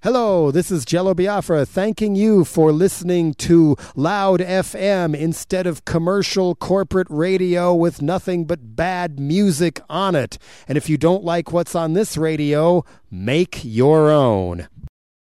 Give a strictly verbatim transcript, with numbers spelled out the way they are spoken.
Hello, this is Jello Biafra thanking you for listening to Loud F M instead of commercial corporate radio with nothing but bad music on it. And if you don't like what's on this radio, make your own.